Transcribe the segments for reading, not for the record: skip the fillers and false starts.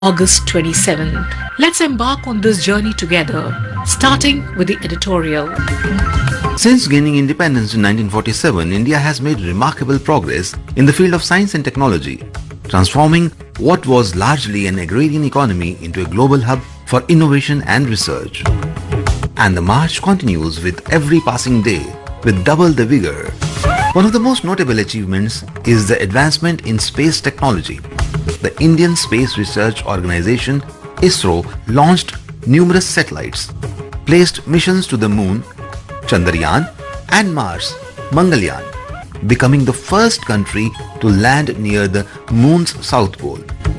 August 27th. Let's embark on this journey together, starting with the editorial. Since gaining independence in 1947, India has made remarkable progress in the field of science and technology, transforming what was largely an agrarian economy into a global hub for innovation and research. And the march continues with every passing day with double the vigor. One of the most notable achievements is the advancement in space technology. The Indian Space Research Organization ISRO launched numerous satellites, placed missions to the Moon, Chandrayaan and Mars, Mangalyaan, becoming the first country to land near the Moon's South Pole.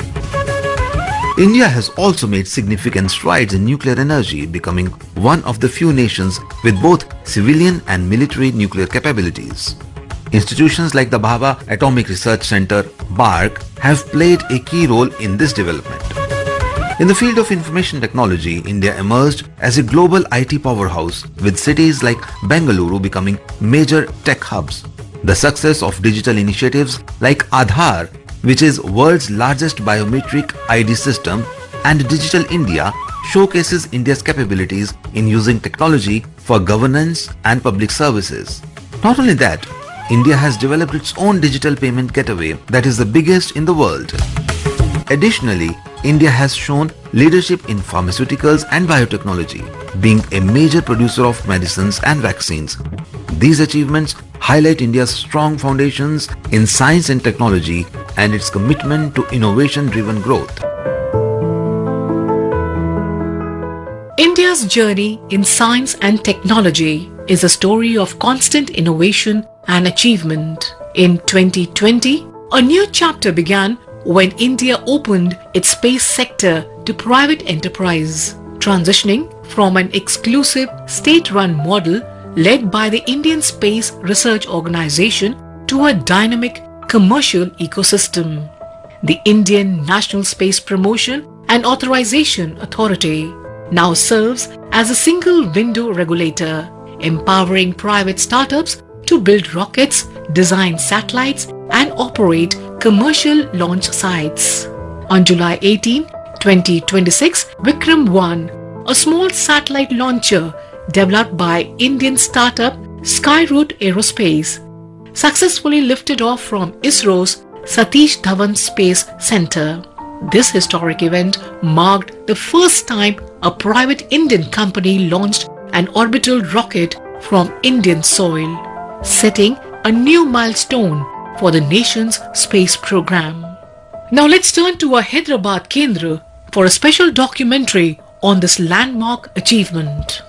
India has also made significant strides in nuclear energy, becoming one of the few nations with both civilian and military nuclear capabilities. Institutions like the Bhabha Atomic Research Center, BARC, have played a key role in this development. In the field of information technology, India emerged as a global IT powerhouse, with cities like Bengaluru becoming major tech hubs. The success of digital initiatives like Aadhaar, which is world's largest biometric ID system, and Digital India showcases India's capabilities in using technology for governance and public services. Not only that, India has developed its own digital payment gateway that is the biggest in the world. Additionally, India has shown leadership in pharmaceuticals and biotechnology, being a major producer of medicines and vaccines. These achievements highlight India's strong foundations in science and technology and its commitment to innovation-driven growth. India's journey in science and technology is a story of constant innovation and achievement. In 2020, a new chapter began when India opened its space sector to private enterprise, transitioning from an exclusive state-run model led by the Indian Space Research Organization to a dynamic commercial ecosystem. The Indian National Space Promotion and Authorization Authority now serves as a single window regulator, empowering private startups to build rockets, design satellites, and operate commercial launch sites. On July 18, 2026, Vikram 1, a small satellite launcher developed by Indian startup Skyroot Aerospace, successfully lifted off from ISRO's Satish Dhawan Space Center. This historic event marked the first time a private Indian company launched an orbital rocket from Indian soil, setting a new milestone for the nation's space program. Now let's turn to our Hyderabad Kendra for a special documentary on this landmark achievement.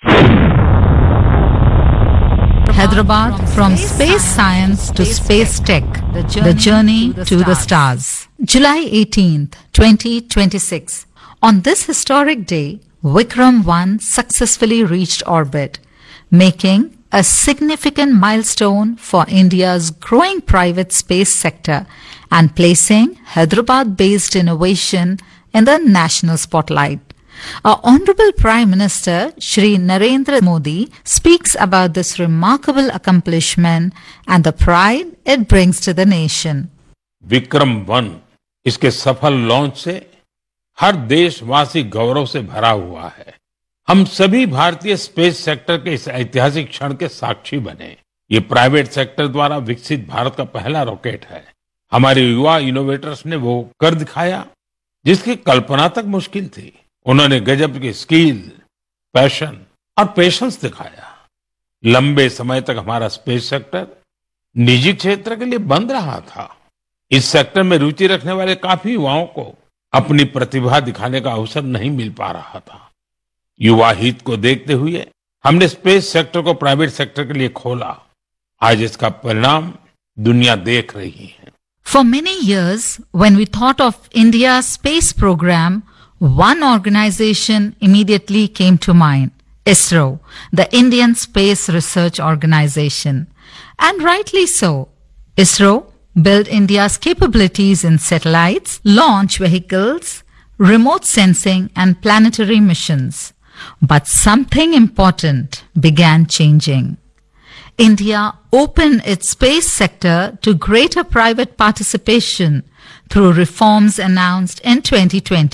Hyderabad, from space science to space tech, the journey to the stars. July 18th, 2026. On this historic day, Vikram 1 successfully reached orbit, making a significant milestone for India's growing private space sector and placing Hyderabad-based innovation in the national spotlight. Our Honorable Prime Minister Shri Narendra Modi speaks about this remarkable accomplishment and the pride it brings to the nation. Vikram 1 इसके सफल launch से हर देशवासी गौरव से भरा हुआ है। हम सभी भारतीय स्पेस सेक्टर के इस ऐतिहासिक क्षण के साक्षी बने। ये प्राइवेट सेक्टर द्वारा विकसित भारत का पहला रॉकेट है। हमारे युवा इनोवेटर्स ने वो कर दिखाया जिसकी कल्पना तक मुश्किल थी। उन्होंने गजब की स्किल, पैशन और पेशेंस दिखाया। लंबे समय तक हमारा स्पेस सेक्टर निजी क्षेत्र के लिए बंद रहा था। इस सेक्टर में रुचि रखने वाले काफी युवाओं को अपनी प्रतिभा दिखाने का अवसर नहीं मिल पा रहा था। युवा हित को देखते हुए हमने स्पेस सेक्टर को प्राइवेट सेक्टर के लिए खोला। आज इसका परिणाम दुनिया देख रही है। For many years, when we thought of India's space program, one organization immediately came to mind, ISRO, the Indian Space Research Organization. And rightly so. ISRO built India's capabilities in satellites, launch vehicles, remote sensing and planetary missions. But something important began changing. India opened its space sector to greater private participation through reforms announced in 2020.